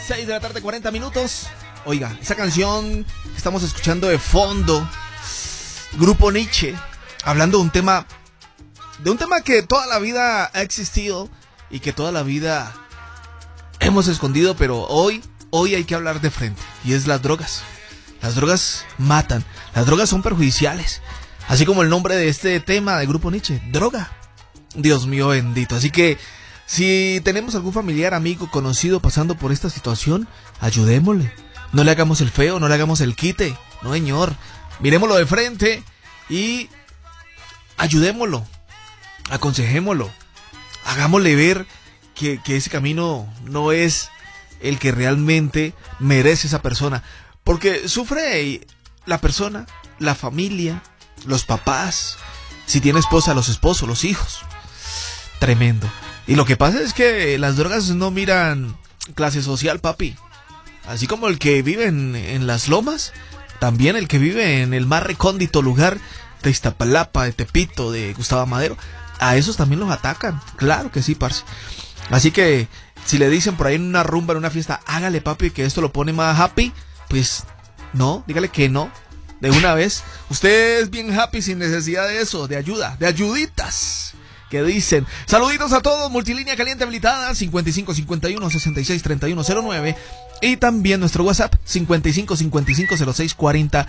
6 de la tarde, 40 minutos. Oiga, esa canción que estamos escuchando de fondo, Grupo Nietzsche, hablando de un tema que toda la vida ha existido y que toda la vida hemos escondido, pero hoy hay que hablar de frente, y es las drogas. Las drogas matan, las drogas son perjudiciales, así como el nombre de este tema de Grupo Nietzsche, droga. Dios mío bendito. Así que si tenemos algún familiar, amigo, conocido pasando por esta situación, ayudémosle. No le hagamos el feo, no le hagamos el quite. No, señor. Mirémoslo de frente y ayudémoslo. Aconsejémoslo. Hagámosle ver que ese camino no es el que realmente merece esa persona. Porque sufre la persona, la familia, los papás, si tiene esposa, los esposos, los hijos. Tremendo. Y lo que pasa es que las drogas no miran clase social, papi. Así como el que vive en las lomas, también el que vive en el más recóndito lugar de Iztapalapa, de Tepito, de Gustavo Madero, a esos también los atacan. Claro que sí, parce. Así que si le dicen por ahí en una rumba, en una fiesta, hágale, papi, que esto lo pone más happy, pues no, dígale que no. De una vez, usted es bien happy sin necesidad de eso, de ayuda, de ayuditas. Que dicen, saluditos a todos, multilínea caliente habilitada 55 51 66 31 09 y también nuestro WhatsApp 55 55 06 40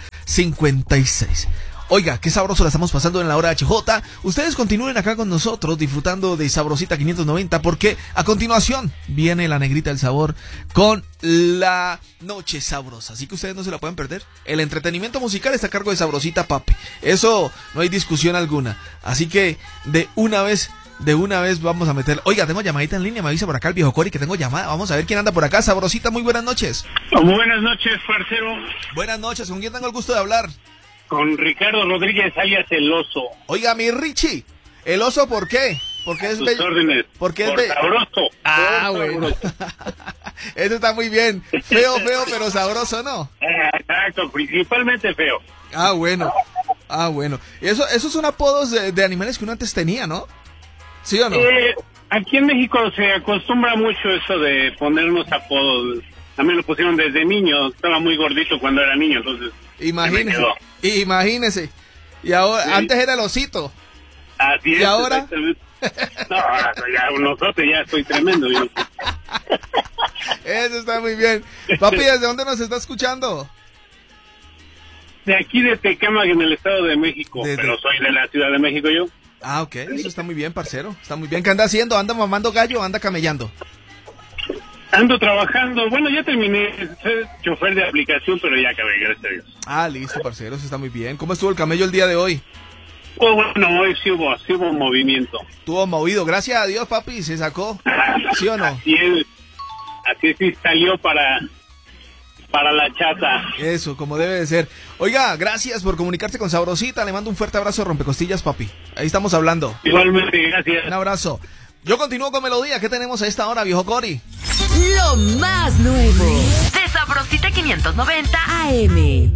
56. Oiga, qué sabroso la estamos pasando en la hora HJ. Ustedes continúen acá con nosotros disfrutando de Sabrosita 590 porque a continuación viene la negrita del sabor con la noche sabrosa. Así que ustedes no se la pueden perder. El entretenimiento musical está a cargo de Sabrosita, papi. Eso no hay discusión alguna. Así que de una vez vamos a meter. Oiga, tengo llamadita en línea, me avisa por acá el viejo Cori que tengo llamada. Vamos a ver quién anda por acá. Sabrosita, muy buenas noches. Buenas noches, parcero. Buenas noches, ¿con quién tengo el gusto de hablar? Con Ricardo Rodríguez, alias El Oso. Oiga, mi Richie, ¿el oso por qué? Porque es sus órdenes. Porque por es sabroso. Ah, por bueno. sabroso. Eso está muy bien. Feo, pero sabroso, ¿no? Exacto, principalmente feo. Ah, bueno. Esos son apodos de animales que uno antes tenía, ¿no? ¿Sí o no? Aquí en México se acostumbra mucho eso de ponernos apodos. A mí lo pusieron desde niño. Estaba muy gordito cuando era niño, entonces... Imagínese. Y ahora, sí. Antes era el osito. Así es. ¿Y ahora? No, ya nosotros ya estoy tremendo. Yo. Eso está muy bien. Papi, ¿desde dónde nos está escuchando? De aquí de Tecámac, en el Estado de México. Pero soy de la Ciudad de México yo. Ah, ok. Eso está muy bien, parcero. Está muy bien. ¿Qué anda haciendo? ¿Anda mamando gallo o anda camellando? Ando trabajando, bueno, ya terminé, soy chofer de aplicación, pero ya acabé, gracias a Dios. Ah, listo, parcero, eso está muy bien. ¿Cómo estuvo el camello el día de hoy? Oh, bueno, hoy sí hubo movimiento. Estuvo movido, gracias a Dios, papi, se sacó. ¿Sí o no? Así sí salió para la chata. Eso, como debe de ser. Oiga, gracias por comunicarse con Sabrosita, le mando un fuerte abrazo de rompecostillas, papi. Ahí estamos hablando. Igualmente, gracias. Un abrazo. Yo continúo con Melodía. ¿Qué tenemos a esta hora, viejo Cori? Lo más nuevo de Sabrosita 590 AM.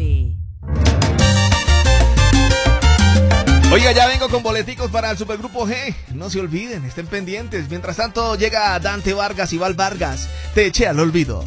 Oiga, ya vengo con boleticos para el Supergrupo G. No se olviden, estén pendientes. Mientras tanto, llega Dante Vargas y Val Vargas. Te eché al olvido.